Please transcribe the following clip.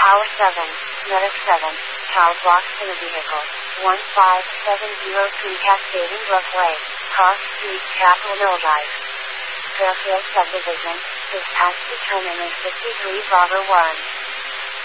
Tower 7, Medic 7, child blocks in a vehicle. 15703 Cascading Brook Way, Cross Street, Chapel Milldyke. Fairfield Subdivision, dispatch determinant 53 Bravo 1.